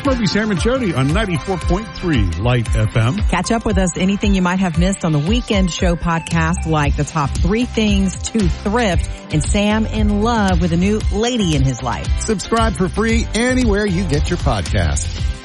Smokey, Sam, and Jody on 94.3 Light FM. Catch up with us anything you might have missed on the Weekend Show podcast, like the top 3 things to thrift and Sam in love with a new lady in his life. Subscribe for free anywhere you get your podcasts.